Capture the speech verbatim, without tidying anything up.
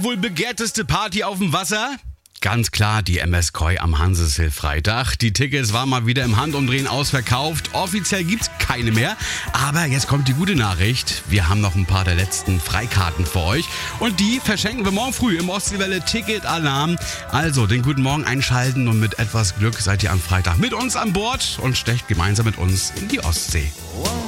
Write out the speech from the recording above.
Die wohl begehrteste Party auf dem Wasser? Ganz klar, die M S Koi am Hanseshill Freitag. Die Tickets waren mal wieder im Handumdrehen ausverkauft. Offiziell gibt's keine mehr. Aber jetzt kommt die gute Nachricht. Wir haben noch ein paar der letzten Freikarten für euch. Und die verschenken wir morgen früh im Ostseewelle Ticket-Alarm. Also den guten Morgen einschalten und mit etwas Glück seid ihr am Freitag mit uns an Bord und stecht gemeinsam mit uns in die Ostsee.